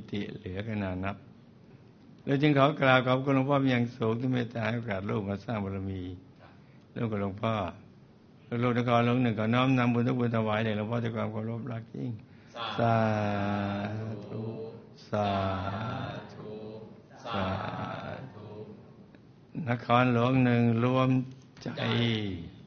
ติเหลือขนาดนับเราจึงขอกราบขอบคุณหลวงพ่อเป็นอย่างสูงที่เมตตาให้โอกาสลูกมาสร้างบารมีร่วมกับหลวงพ่อลูกๆทั้งขอหลวงหนึ่งขอน้อมนำบุญทุกบุญถวายแด่หลวงพ่อด้วยความเคารพรักยิ่งสาธุสาธุสาธุนครหลวงหนึ่งรวมใจ